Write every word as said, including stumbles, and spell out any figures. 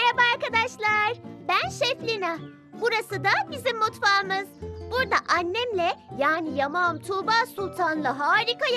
Merhaba arkadaşlar. Ben Şef Lina. Burası da bizim mutfağımız. Burada annemle yani Yamağım Tuğba Sultan'la harika